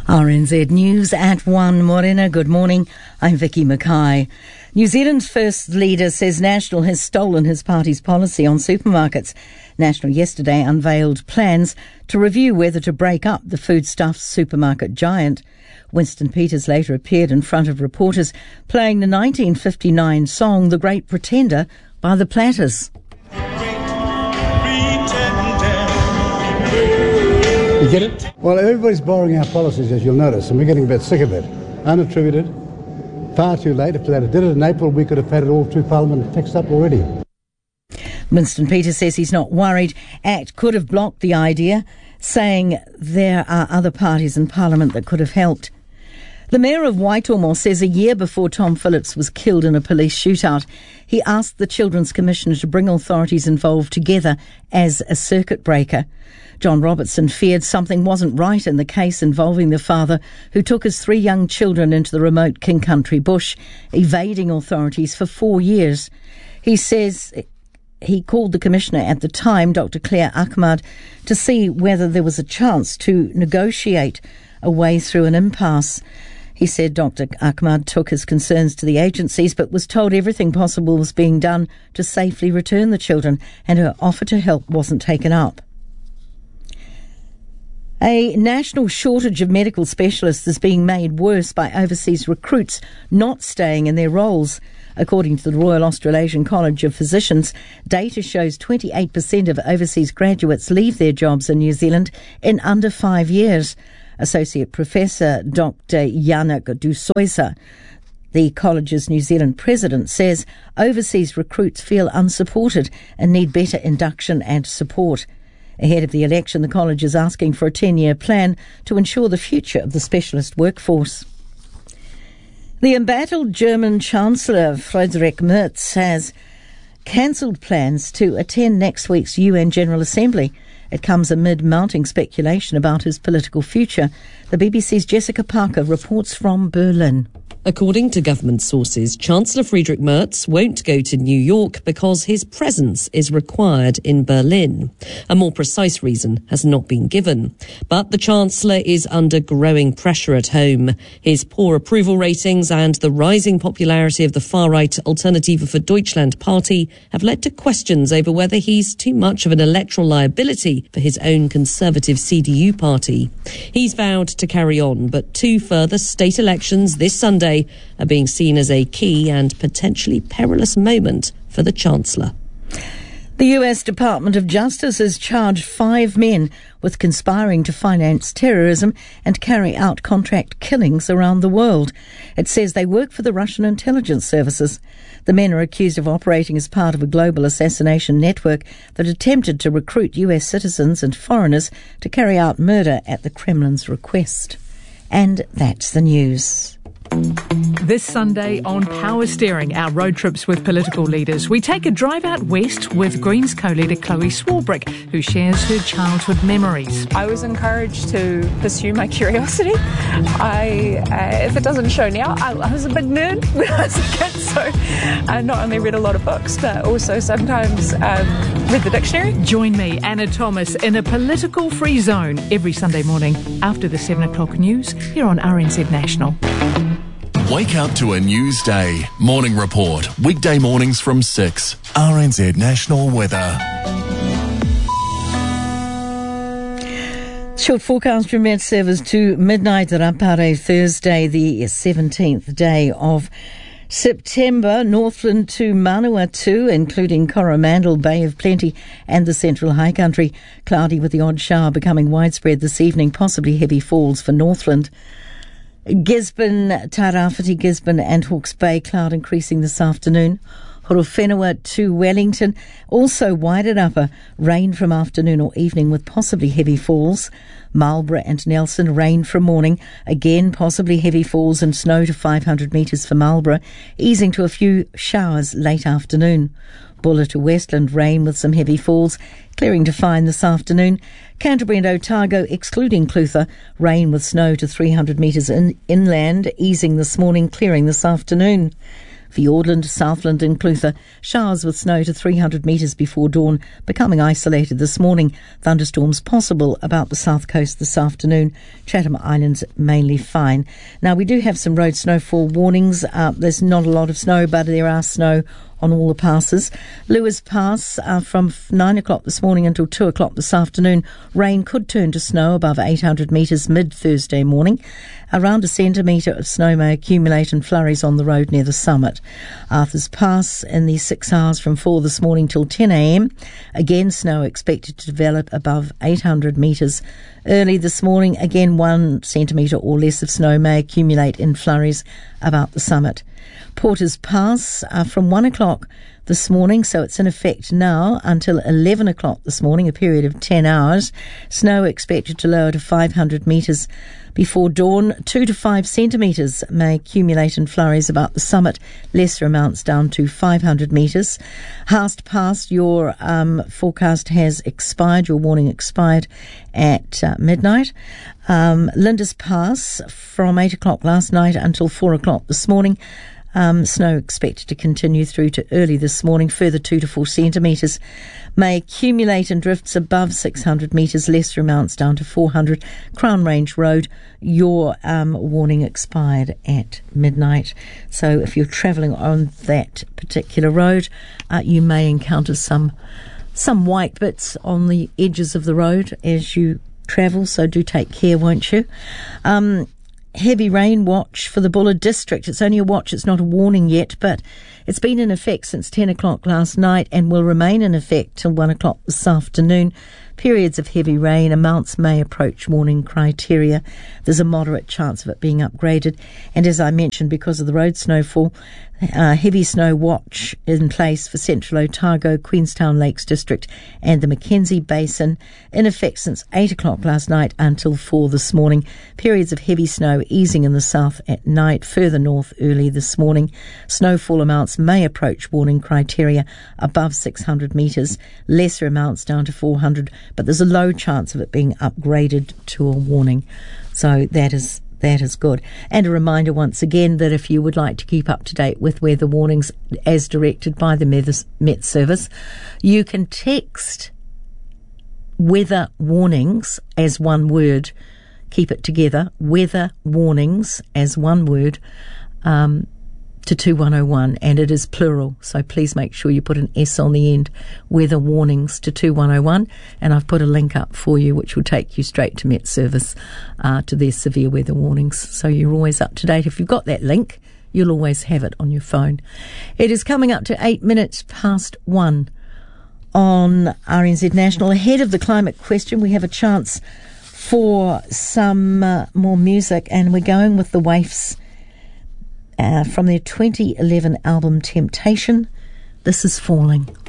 RNZ News at 1. Morena, good morning. I'm Vicky Mackay. New Zealand's First Leader says National has stolen his party's policy on supermarkets. National yesterday unveiled plans to review whether to break up the foodstuffs supermarket giant. Winston Peters later appeared in front of reporters playing the 1959 song The Great Pretender by the Platters. You get it? Well, everybody's borrowing our policies, as you'll notice, and we're getting a bit sick of it. Unattributed, far too late. If they had did it in April, we could have had it all through Parliament fixed up already. Winston Peters says he's not worried. ACT could have blocked the idea, saying there are other parties in Parliament that could have helped. The Mayor of Waitomo says a year before Tom Phillips was killed in a police shootout, he asked the Children's Commissioner to bring authorities involved together as a circuit breaker. John Robertson feared something wasn't right in the case involving the father who took his 3 young children into the remote King Country bush, evading authorities for 4 years. He says he called the Commissioner at the time, Dr. Claire Ahmad, to see whether there was a chance to negotiate a way through an impasse. He said Dr. Ahmad took his concerns to the agencies but was told everything possible was being done to safely return the children, and her offer to help wasn't taken up. A national shortage of medical specialists is being made worse by overseas recruits not staying in their roles. According to the Royal Australasian College of Physicians, data shows 28% of overseas graduates leave their jobs in New Zealand in under 5 years. Associate Professor Dr. Yannick Dusoisa, the college's New Zealand president, says overseas recruits feel unsupported and need better induction and support. Ahead of the election, the college is asking for a 10-year plan to ensure the future of the specialist workforce. The embattled German Chancellor Friedrich Merz has cancelled plans to attend next week's UN General Assembly. It comes amid mounting speculation about his political future. The BBC's Jessica Parker reports from Berlin. According to government sources, Chancellor Friedrich Merz won't go to New York because his presence is required in Berlin. A more precise reason has not been given. But the Chancellor is under growing pressure at home. His poor approval ratings and the rising popularity of the far-right Alternative for Deutschland party have led to questions over whether he's too much of an electoral liability for his own conservative CDU party. He's vowed to carry on, but 2 further state elections this Sunday are being seen as a key and potentially perilous moment for the Chancellor. The US Department of Justice has charged 5 men with conspiring to finance terrorism and carry out contract killings around the world. It says they work for the Russian intelligence services. The men are accused of operating as part of a global assassination network that attempted to recruit US citizens and foreigners to carry out murder at the Kremlin's request. And that's the news. This Sunday on Power Steering, our road trips with political leaders, we take a drive out west with Greens co-leader Chloe Swarbrick, who shares her childhood memories. I was encouraged to pursue my curiosity. If it doesn't show now, I was a big nerd when I was a kid, so I not only read a lot of books, but also sometimes read the dictionary. Join me, Anna Thomas, in a political free zone every Sunday morning after the 7 o'clock news here on RNZ National. Wake up to a news day. Morning report. Weekday mornings from 6. RNZ National Weather. Short forecast from Met Service to midnight Rapare, Thursday, the 17th day of September. Northland to Manawatu, including Coromandel, Bay of Plenty and the Central High Country. Cloudy with the odd shower becoming widespread this evening, possibly heavy falls for Northland. Gisborne, Tairāwhiti, Gisborne and Hawke's Bay, cloud increasing this afternoon. Horowhenua to Wellington, also Wairarapa, rain from afternoon or evening with possibly heavy falls. Marlborough and Nelson, rain from morning, again possibly heavy falls and snow to 500 metres for Marlborough, easing to a few showers late afternoon. Buller to Westland, rain with some heavy falls, clearing to fine this afternoon. Canterbury and Otago, excluding Clutha, rain with snow to 300 metres inland, easing this morning, clearing this afternoon. Fiordland, Southland and Clutha. Showers with snow to 300 metres before dawn, becoming isolated this morning. Thunderstorms possible about the south coast this afternoon. Chatham Islands mainly fine. Now, we do have some road snowfall warnings. There's not a lot of snow, but there are snow on all the passes. Lewis Pass from 9 o'clock this morning until 2 o'clock this afternoon. Rain could turn to snow above 800 metres mid-Thursday morning. Around a centimetre of snow may accumulate in flurries on the road near the summit. Arthur's Pass in the 6 hours from 4 this morning till 10 a.m. Again, snow expected to develop above 800 metres. Early this morning, again 1 centimetre or less of snow may accumulate in flurries about the summit. Porter's Pass from 1 o'clock this morning, so it's in effect now until 11 o'clock this morning, a period of 10 hours. Snow expected to lower to 500 metres before dawn. 2 to 5 centimetres may accumulate in flurries about the summit, lesser amounts down to 500 metres. Haast Pass, your forecast has expired, your warning expired at midnight. Linda's Pass from 8 o'clock last night until 4 o'clock this morning. Snow expected to continue through to early this morning. Further 2 to 4 centimetres may accumulate in drifts above 600 metres, lesser amounts down to 400. Crown Range Road, your warning expired at midnight. So if you're travelling on that particular road, you may encounter some white bits on the edges of the road as you travel, so do take care, won't you? Heavy rain watch for the Buller district. It's only a watch, it's not a warning yet, but it's been in effect since 10 o'clock last night and will remain in effect till 1 o'clock this afternoon. Periods of heavy rain, amounts may approach warning criteria. There's a moderate chance of it being upgraded. And as I mentioned, because of the road snowfall, heavy snow watch in place for Central Otago, Queenstown Lakes District and the Mackenzie Basin, in effect since 8 o'clock last night until 4 this morning. Periods of heavy snow easing in the south at night, further north early this morning. Snowfall amounts may approach warning criteria above 600 metres, lesser amounts down to 400, but there's a low chance of it being upgraded to a warning. So that is good. And a reminder once again that if you would like to keep up to date with weather warnings as directed by the Met Service, you can text weather warnings as one word. Keep it together, weather warnings as one word, to 2101, and it is plural, so please make sure you put an S on the end. Weather warnings to 2101, and I've put a link up for you which will take you straight to Met Service, to their severe weather warnings, so you're always up to date. If you've got that link, you'll always have it on your phone. It is coming up to 8 minutes past 1 on RNZ National. Ahead of the climate question, we have a chance for some more music, and we're going with the Waifs from their 2011 album Temptation. This is Falling.